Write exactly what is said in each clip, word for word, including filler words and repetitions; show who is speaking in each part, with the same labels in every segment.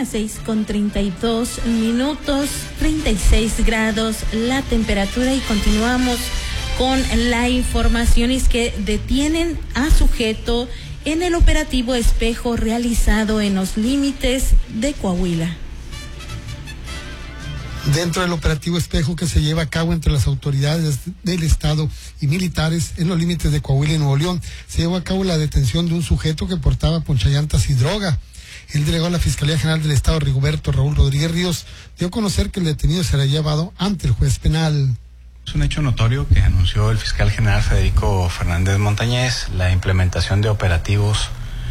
Speaker 1: las seis con treinta y dos minutos, treinta y seis grados la temperatura, y continuamos con la información. Es que detienen a sujeto en el operativo Espejo realizado en los límites de Coahuila.
Speaker 2: Dentro del operativo Espejo, que se lleva a cabo entre las autoridades del Estado y militares en los límites de Coahuila y Nuevo León, se llevó a cabo la detención de un sujeto que portaba ponchallantas y droga. El delegado de la Fiscalía General del Estado, Rigoberto Raúl Rodríguez Ríos, dio a conocer que el detenido será llevado ante el juez penal.
Speaker 3: Es un hecho notorio que anunció el fiscal general Federico Fernández Montañez, la implementación de operativos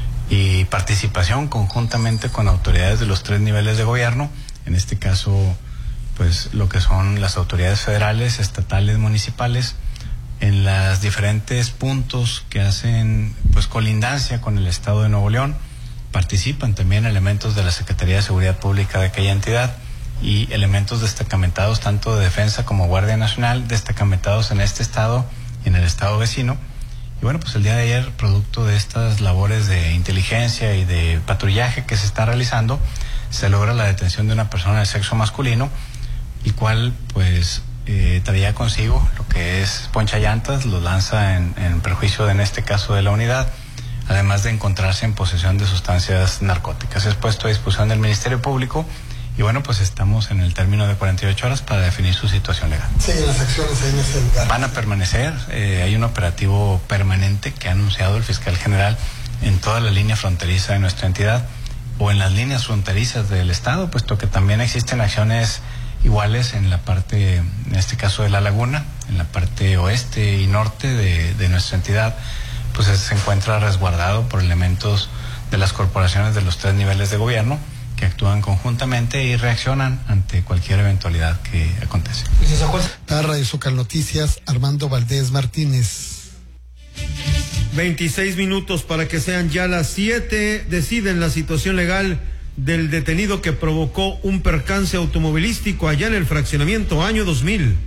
Speaker 3: y participación conjuntamente con autoridades de los tres niveles de gobierno, en este caso, pues lo que son las autoridades federales, estatales, municipales, en los diferentes puntos que hacen pues colindancia con el Estado de Nuevo León. Participan también elementos de la Secretaría de Seguridad Pública de aquella entidad y elementos destacamentados tanto de Defensa como Guardia Nacional, destacamentados en este estado y en el estado vecino. Y bueno, pues el día de ayer, producto de estas labores de inteligencia y de patrullaje que se está realizando, se logra la detención de una persona de sexo masculino, el cual pues eh, traía consigo lo que es ponchallantas, lo lanza en, en perjuicio de, en este caso, de la unidad, además de encontrarse en posesión de sustancias narcóticas. Es puesto a disposición del Ministerio Público y bueno, pues estamos en el término de cuarenta y ocho horas para definir su situación legal.
Speaker 2: Sí, las acciones ahí en ese lugar
Speaker 3: van a permanecer, eh, hay un operativo permanente que ha anunciado el fiscal general en toda la línea fronteriza de nuestra entidad o en las líneas fronterizas del Estado, puesto que también existen acciones iguales en la parte, en este caso de la laguna, en la parte oeste y norte de, de nuestra entidad, pues se encuentra resguardado por elementos de las corporaciones de los tres niveles de gobierno que actúan conjuntamente y reaccionan ante cualquier eventualidad que acontece.
Speaker 2: Para Radio Zócalo Noticias, Armando Valdés Martínez.
Speaker 4: veintiséis minutos para que sean ya las siete. Deciden la situación legal del detenido que provocó un percance automovilístico allá en el fraccionamiento Año dos mil.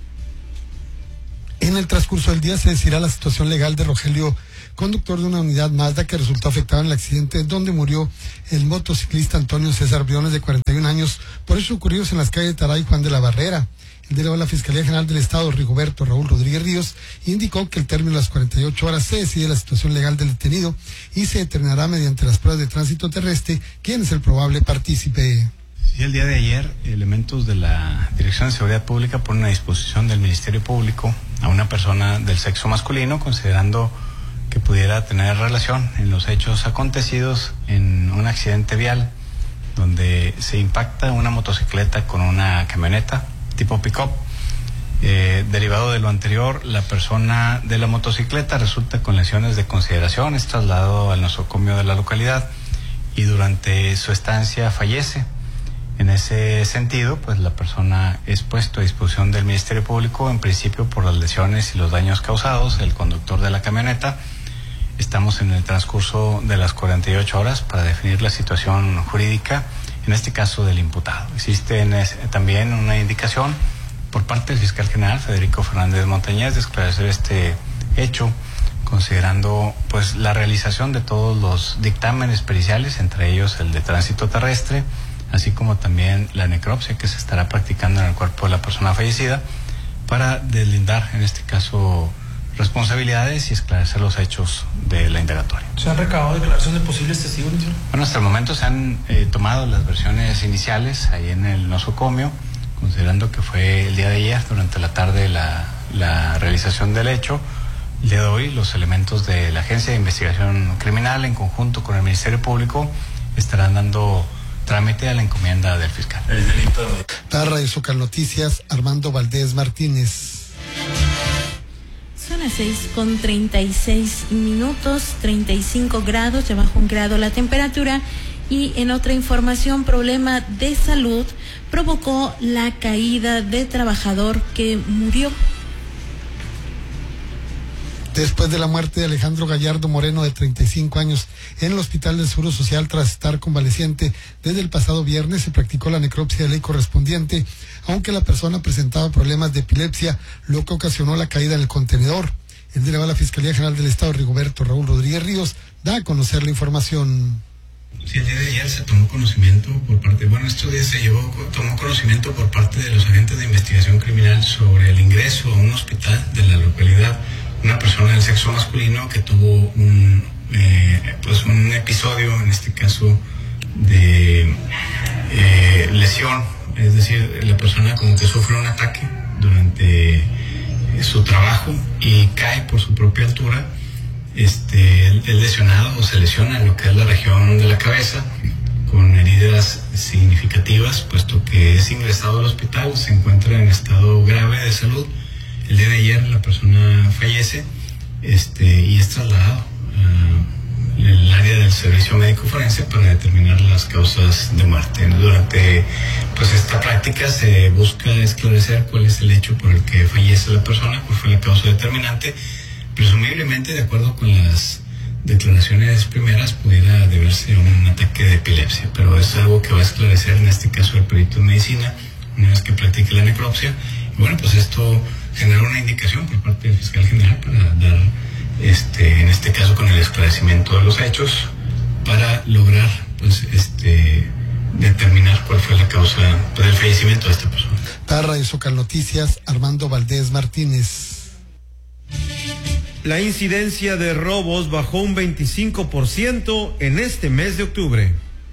Speaker 2: En el transcurso del día se decidirá la situación legal de Rogelio, conductor de una unidad Mazda que resultó afectado en el accidente donde murió el motociclista Antonio César Briones, de cuarenta y un años, por hechos ocurridos en las calles Taray y Juan de la Barrera. El delegado de la Fiscalía General del Estado, Rigoberto Raúl Rodríguez Ríos, indicó que al término de las cuarenta y ocho horas se decide la situación legal del detenido y se determinará mediante las pruebas de tránsito terrestre quién es el probable partícipe.
Speaker 3: Sí, el día de ayer, elementos de la Dirección de Seguridad Pública ponen a disposición del Ministerio Público a una persona del sexo masculino, considerando que pudiera tener relación en los hechos acontecidos en un accidente vial donde se impacta una motocicleta con una camioneta tipo pick-up. Eh, derivado de lo anterior, la persona de la motocicleta resulta con lesiones de consideración, es trasladado al nosocomio de la localidad y durante su estancia fallece. En ese sentido, pues la persona es puesto a disposición del Ministerio Público, en principio por las lesiones y los daños causados, el conductor de la camioneta. Estamos en el transcurso de las cuarenta y ocho horas para definir la situación jurídica, en este caso del imputado. Existe en ese, también una indicación por parte del fiscal general Federico Fernández Montañez de esclarecer este hecho, considerando pues la realización de todos los dictámenes periciales, entre ellos el de tránsito terrestre, así como también la necropsia que se estará practicando en el cuerpo de la persona fallecida, para deslindar, en este caso, responsabilidades y esclarecer los hechos de la indagatoria.
Speaker 5: ¿Se han recabado declaraciones de posibles testigos?
Speaker 3: Bueno, hasta el momento se han eh, tomado las versiones iniciales ahí en el nosocomio, considerando que fue el día de ayer, durante la tarde, la, la realización del hecho. El día de hoy, los elementos de la Agencia de Investigación Criminal, en conjunto con el Ministerio Público, estarán dando trámite a la encomienda del fiscal. El delito de...
Speaker 2: Para Radio Zócalo Noticias, Armando Valdés Martínez.
Speaker 1: Son las seis con treinta y seis minutos, treinta y cinco grados, ya bajó un grado la temperatura. Y en otra información, problema de salud provocó la caída de trabajador que murió.
Speaker 2: Después de la muerte de Alejandro Gallardo Moreno, de treinta y cinco años, en el Hospital del Seguro Social tras estar convaleciente desde el pasado viernes, se practicó la necropsia de ley correspondiente, aunque la persona presentaba problemas de epilepsia, lo que ocasionó la caída en el contenedor. El delegado de la Fiscalía General del Estado, Rigoberto Raúl Rodríguez Ríos, da a conocer la información.
Speaker 3: Sí, el día de ayer se tomó conocimiento por parte, bueno, estos días se llevó, tomó conocimiento por parte de los agentes de investigación criminal sobre el ingreso a un hospital de la localidad, una persona del sexo masculino que tuvo un, eh, pues un episodio, en este caso, de eh, lesión, es decir, la persona como que sufre un ataque durante su trabajo y cae por su propia altura. Este, el lesionado o se lesiona en lo que es la región de la cabeza con heridas significativas, puesto que es ingresado al hospital, se encuentra en estado grave de salud. El día de ayer la persona fallece este, y es trasladado al área del servicio médico forense para determinar las causas de muerte. Durante pues esta práctica se busca esclarecer cuál es el hecho por el que fallece la persona, cuál fue la causa determinante. Presumiblemente, de acuerdo con las declaraciones primeras, pudiera deberse a un ataque de epilepsia, pero es algo que va a esclarecer en este caso el perito en medicina una vez que practique la necropsia. Y bueno, pues esto genera una indicación por parte del fiscal general para dar, este, en este caso, con el esclarecimiento de los hechos, para lograr, pues, este, determinar cuál fue la causa del fallecimiento de esta persona.
Speaker 2: Para Radio Zócalo Noticias, Armando Valdés Martínez.
Speaker 4: La incidencia de robos bajó un veinticinco por ciento en este mes de octubre.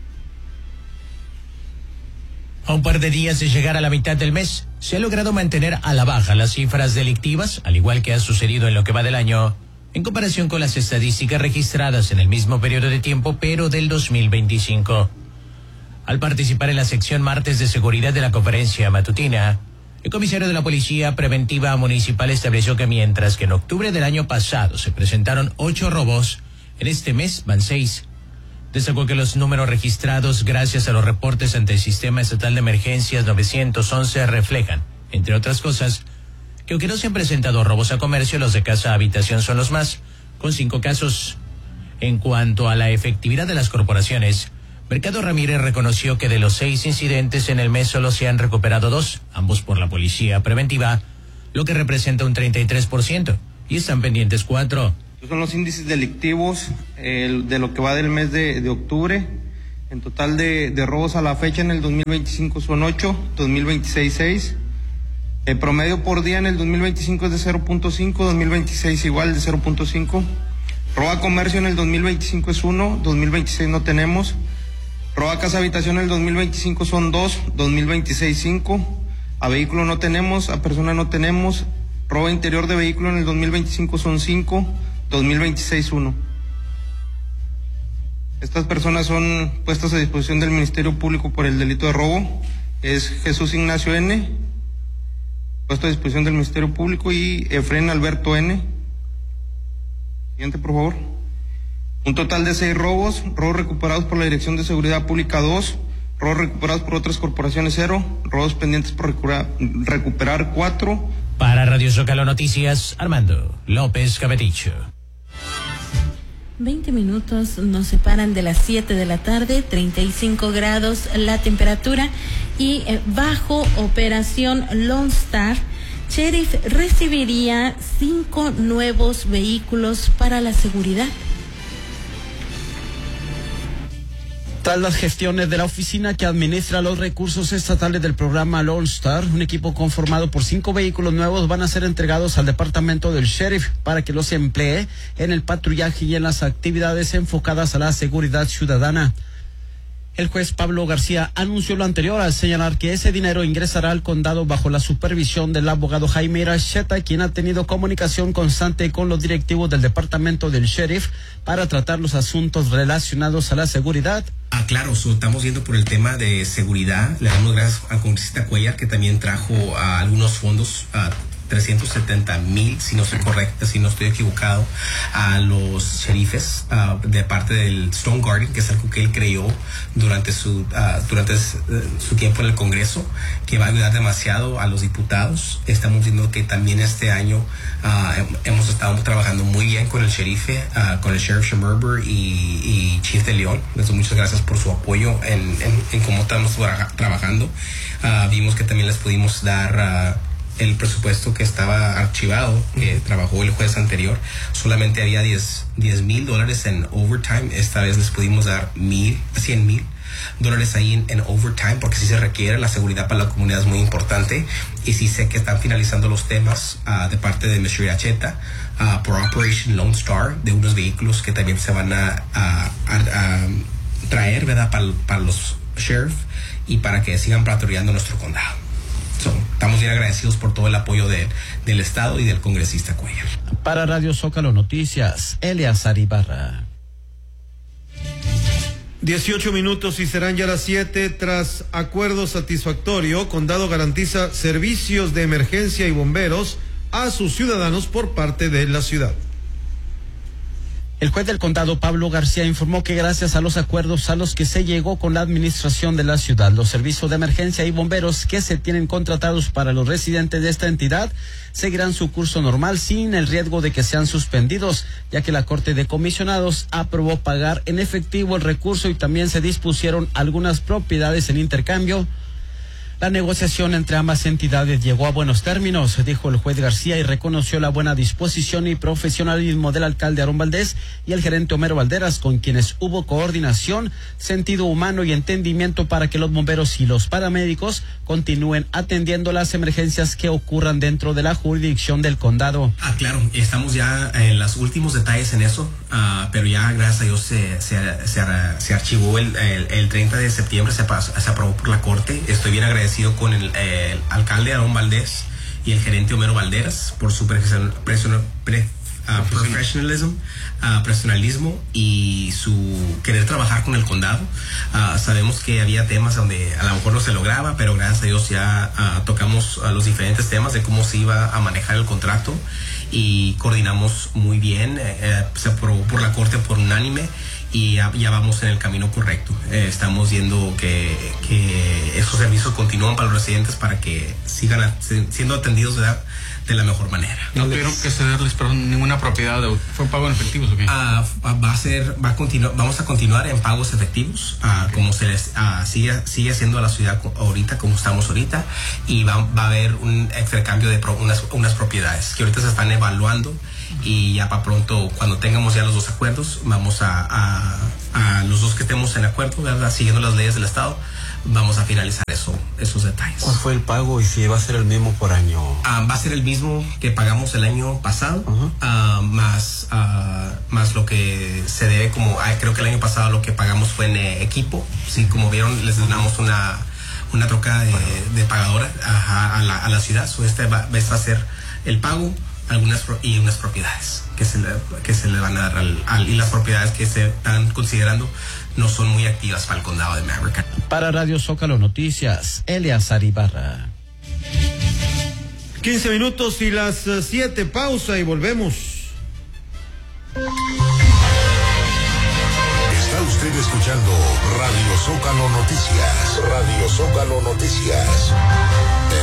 Speaker 6: A un par de días de llegar a la mitad del mes, se ha logrado mantener a la baja las cifras delictivas, al igual que ha sucedido en lo que va del año, en comparación con las estadísticas registradas en el mismo periodo de tiempo, pero del dos mil veinticinco. Al participar en la sección martes de seguridad de la conferencia matutina, el comisario de la Policía Preventiva Municipal estableció que mientras que en octubre del año pasado se presentaron ocho robos, en este mes van seis. Destacó que los números registrados gracias a los reportes ante el Sistema Estatal de Emergencias novecientos once reflejan, entre otras cosas, que aunque no se han presentado robos a comercio, los de casa a habitación son los más, con cinco casos. En cuanto a la efectividad de las corporaciones, Mercado Ramírez reconoció que de los seis incidentes en el mes solo se han recuperado dos, ambos por la Policía Preventiva, lo que representa un treinta y tres por ciento, y están pendientes cuatro.
Speaker 7: Estos son los índices delictivos eh, de lo que va del mes de, de octubre. En total de, de robos a la fecha en el dos mil veinticinco son ocho, dos mil veintiséis seis. El promedio por día en el dos mil veinticinco es de cero punto cinco, dos mil veintiséis igual de cero punto cinco. Robo a comercio en el dos mil veinticinco es uno, dos mil veintiséis no tenemos. Robo a casa habitación en el dos mil veinticinco son dos, dos mil veintiséis cinco. A vehículo no tenemos, a persona no tenemos. Robo interior de vehículo en el dos mil veinticinco son cinco, dos mil veintiséis uno. Estas personas son puestas a disposición del Ministerio Público por el delito de robo. Es Jesús Ignacio N., puesto a disposición del Ministerio Público, y Efren Alberto N. Siguiente, por favor. Un total de seis robos, robos recuperados por la Dirección de Seguridad Pública dos, robos recuperados por otras corporaciones cero, robos pendientes por recuperar, recuperar cuatro.
Speaker 6: Para Radio Zócalo Noticias, Armando López Cabeticho.
Speaker 1: veinte minutos nos separan de las siete de la tarde, treinta y cinco grados la temperatura, y eh, bajo operación Lone Star, Sheriff recibiría cinco nuevos vehículos para la seguridad.
Speaker 8: Tras las gestiones de la oficina que administra los recursos estatales del programa Lone Star, un equipo conformado por cinco vehículos nuevos van a ser entregados al departamento del sheriff para que los emplee en el patrullaje y en las actividades enfocadas a la seguridad ciudadana. El juez Pablo García anunció lo anterior al señalar que ese dinero ingresará al condado bajo la supervisión del abogado Jaime Iracheta, quien ha tenido comunicación constante con los directivos del departamento del sheriff para tratar los asuntos relacionados a la seguridad.
Speaker 9: Ah, claro, so, estamos yendo por el tema de seguridad. Le damos gracias al congresista Cuellar, que también trajo uh, algunos fondos, uh, trescientos setenta mil, si no estoy correcta, si no estoy equivocado, a los sheriffes uh, de parte del Stone Garden, que es algo que él creó durante su uh, durante su tiempo en el Congreso, que va a ayudar demasiado a los diputados. Estamos viendo que también este año uh, hemos estado trabajando muy bien con el sheriff, uh, con el Sheriff Schmerber y, y Chief de León. Entonces, muchas gracias por su apoyo en, en, en cómo estamos tra- trabajando. Uh, vimos que también les pudimos dar uh, el presupuesto que estaba archivado, que trabajó el juez anterior, solamente había diez mil dólares en overtime. Esta vez les pudimos dar mil, cien mil dólares ahí en, en overtime, porque sí se requiere. La seguridad para la comunidad es muy importante, y sí sé que están finalizando los temas uh, de parte de mister Acheta uh, por Operation Lone Star, de unos vehículos que también se van a, a, a, a traer, ¿verdad?, para, para los sheriff y para que sigan patrullando nuestro condado. So, estamos bien agradecidos por todo el apoyo de, del Estado y del congresista Cuellar.
Speaker 8: Para Radio Zócalo Noticias, Eleazar Ibarra.
Speaker 4: dieciocho minutos y serán ya las siete. Tras acuerdo satisfactorio, Condado garantiza servicios de emergencia y bomberos a sus ciudadanos por parte de la ciudad.
Speaker 8: El juez del condado, Pablo García, informó que gracias a los acuerdos a los que se llegó con la administración de la ciudad, los servicios de emergencia y bomberos que se tienen contratados para los residentes de esta entidad seguirán su curso normal sin el riesgo de que sean suspendidos, ya que la Corte de Comisionados aprobó pagar en efectivo el recurso y también se dispusieron algunas propiedades en intercambio. La negociación entre ambas entidades llegó a buenos términos, dijo el juez García, y reconoció la buena disposición y profesionalismo del alcalde Aarón Valdés y el gerente Homero Valderas, con quienes hubo coordinación, sentido humano y entendimiento para que los bomberos y los paramédicos continúen atendiendo las emergencias que ocurran dentro de la jurisdicción del condado.
Speaker 9: Ah, claro, estamos ya en los últimos detalles en eso, uh, pero ya gracias a Dios se, se, se, se archivó el, el, el treinta de septiembre, se, se aprobó por la Corte. Estoy bien agradecido con el, el alcalde Aarón Valdés y el gerente Homero Valderas por su presion, presion, pre, uh, professionalism, uh, profesionalismo y su querer trabajar con el condado. Uh, sabemos que había temas donde a lo mejor no se lograba, pero gracias a Dios ya uh, tocamos uh, los diferentes temas de cómo se iba a manejar el contrato y coordinamos muy bien. Eh, se aprobó por la Corte por unánime y ya, ya vamos en el camino correcto. Eh, estamos viendo que, que esos servicios continúan para los residentes para que sigan a, siendo atendidos de, de la mejor manera.
Speaker 5: No tuvieron que cederles, perdón, ninguna propiedad. ¿Fue pago en efectivos o qué?
Speaker 9: Uh, va a ser, va a continuar, vamos a continuar en pagos efectivos, uh, okay. como se les uh, sigue, sigue siendo a la ciudad ahorita, como estamos ahorita, y va, va a haber un intercambio de pro, unas, unas propiedades que ahorita se están evaluando. Y ya para pronto, cuando tengamos ya los dos acuerdos, vamos a, a, a los dos que estemos en acuerdo, ¿verdad?, siguiendo las leyes del Estado, vamos a finalizar eso, esos detalles.
Speaker 10: ¿Cuál fue el pago y si va a ser el mismo por año?
Speaker 9: Uh, va a ser el mismo que pagamos el año pasado, uh-huh. uh, más, uh, más lo que se debe, como uh, creo que el año pasado lo que pagamos fue en eh, equipo. Sí, como vieron, les damos una, una troca de, de pagadora a, a, la, a la ciudad. So este va, va a ser el pago, algunas y unas propiedades que se le, que se le van a dar al, al, y las propiedades que se están considerando no son muy activas para el condado de Maverick.
Speaker 8: Para Radio Zócalo Noticias, Eleazar Ibarra.
Speaker 4: quince minutos y las siete, pausa y volvemos.
Speaker 11: Está usted escuchando Radio Zócalo Noticias. Radio Zócalo Noticias.